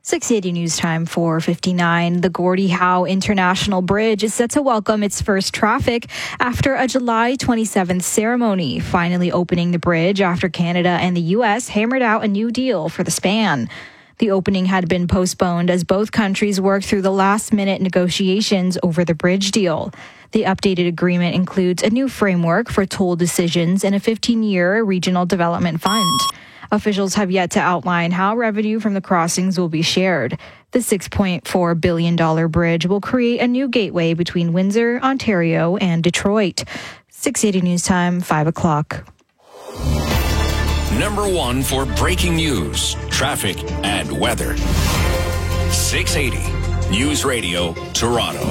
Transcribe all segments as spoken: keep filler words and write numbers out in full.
six eighty News Time, four fifty-nine. The Gordie Howe International Bridge is set to welcome its first traffic after a July twenty-seventh ceremony, finally opening the bridge after Canada and the U S hammered out a new deal for the span. The opening had been postponed as both countries worked through the last-minute negotiations over the bridge deal. The updated agreement includes a new framework for toll decisions and a fifteen-year regional development fund. Officials have yet to outline how revenue from the crossings will be shared. The six point four billion dollars bridge will create a new gateway between Windsor, Ontario, and Detroit. six eighty News Time, five o'clock. Number one for breaking news, traffic, and weather. six eighty News Radio, Toronto.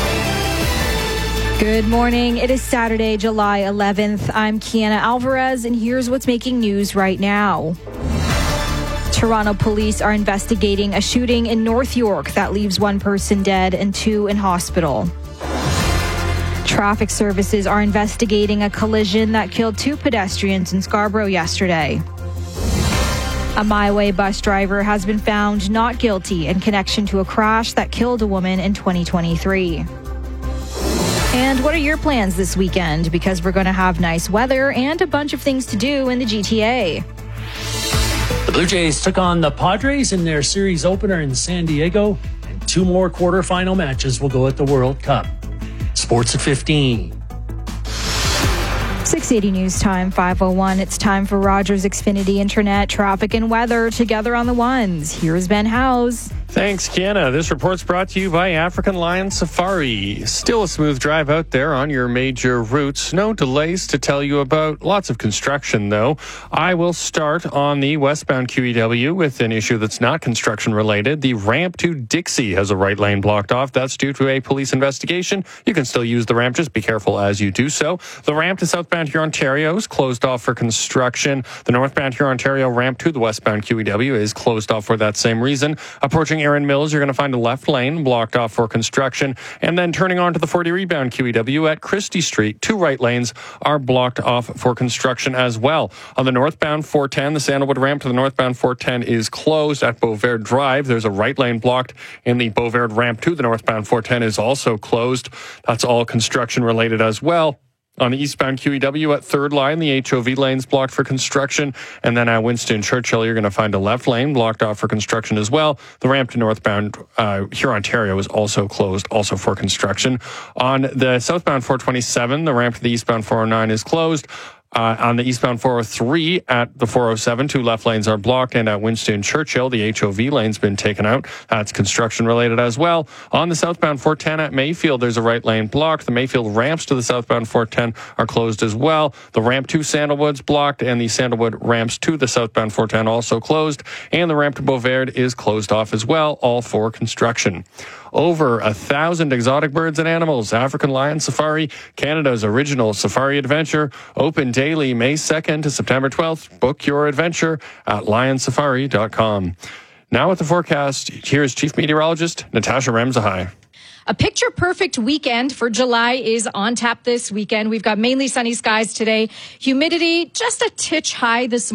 Good morning. It is Saturday, July eleventh. I'm Kiana Alvarez, and here's what's making news right now. Toronto police are investigating a shooting in North York that leaves one person dead and two in hospital. Traffic services are investigating a collision that killed two pedestrians in Scarborough yesterday. A My Way bus driver has been found not guilty in connection to a crash that killed a woman in twenty twenty-three. And what are your plans this weekend? Because we're going to have nice weather and a bunch of things to do in the G T A. The Blue Jays took on the Padres in their series opener in San Diego, and two more quarterfinal matches will go at the World Cup. Sports at fifteen. six eighty News Time, five oh one. It's time for Rogers Xfinity Internet, traffic and weather together on the ones. Here's Ben Howes. Thanks, Kiana. This report's brought to you by African Lion Safari. Still a smooth drive out there on your major routes. No delays to tell you about. Lots of construction, though. I will start on the westbound Q E W with an issue that's not construction related. The ramp to Dixie has a right lane blocked off. That's due to a police investigation. You can still use the ramp. Just be careful as you do so. The ramp to southbound Huron Ontario is closed off for construction. The northbound Huron Ontario ramp to the westbound Q E W is closed off for that same reason. Approaching Erin Mills, you're going to find a left lane blocked off for construction. And then turning on to the forty rebound Q E W at Christie Street, two right lanes are blocked off for construction as well. On the northbound four ten, the Sandalwood ramp to the northbound four ten is closed at Beauvert Drive. There's a right lane blocked, and the Beauvert ramp to the northbound four ten is also closed. That's all construction related as well. On the eastbound Q E W at third line, the H O V lane's blocked for construction. And then at Winston Churchill, you're going to find a left lane blocked off for construction as well. The ramp to northbound uh, Huron Ontario is also closed, also for construction. On the southbound four twenty-seven, the ramp to the eastbound four oh nine is closed. Uh, on the eastbound four oh three at the four oh seven, two left lanes are blocked, and at Winston Churchill, the H O V lane's been taken out. That's construction related as well. On the southbound four ten at Mayfield, there's a right lane blocked. The Mayfield ramps to the southbound four ten are closed as well. The ramp to Sandalwood's blocked, and the Sandalwood ramps to the southbound four ten also closed, and the ramp to Beauvert is closed off as well, all for construction. Over a thousand exotic birds and animals. African Lion Safari, Canada's original safari adventure, open daily May second to September twelfth. Book your adventure at lion safari dot com. Now with the forecast, here's Chief Meteorologist Natasha Ramzahai. A picture-perfect weekend for July is on tap this weekend. We've got mainly sunny skies today. Humidity just a titch high this morning.